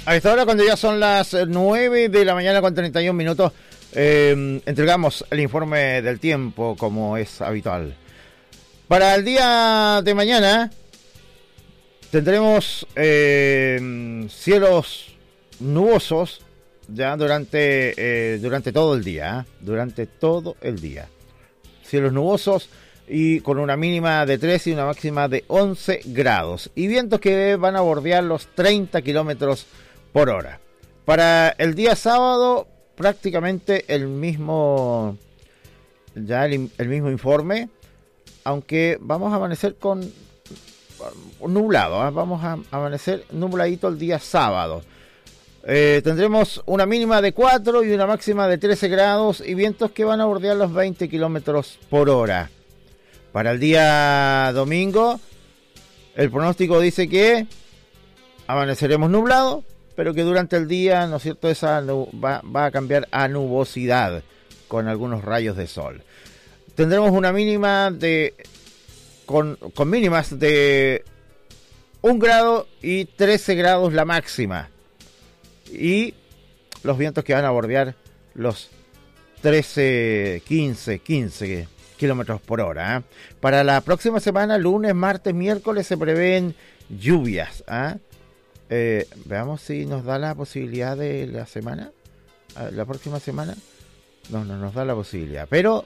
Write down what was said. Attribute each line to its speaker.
Speaker 1: A esta hora, cuando ya son las 9 de la mañana con 31 minutos, entregamos el informe del tiempo como es habitual. Para el día de mañana tendremos cielos nubosos ya durante todo el día, durante todo el día. Cielos nubosos y con una mínima de 3 y una máxima de 11 grados. Y vientos que van a bordear los 30 kilómetros por hora. Para el día sábado, prácticamente el mismo informe, aunque vamos a amanecer con nublado, vamos a amanecer nubladito el día sábado. Tendremos una mínima de 4 y una máxima de 13 grados y vientos que van a bordear los 20 kilómetros por hora. Para el día domingo, el pronóstico dice que amaneceremos nublado, pero que durante el día, ¿no es cierto?, va a cambiar a nubosidad con algunos rayos de sol. Tendremos una mínima con mínimas de 1 grado y 13 grados la máxima. Y los vientos que van a bordear los 15 kilómetros por hora. Para la próxima semana, lunes, martes, miércoles, se prevén lluvias. Veamos si nos da la posibilidad de la semana. La próxima semana no nos da la posibilidad. Pero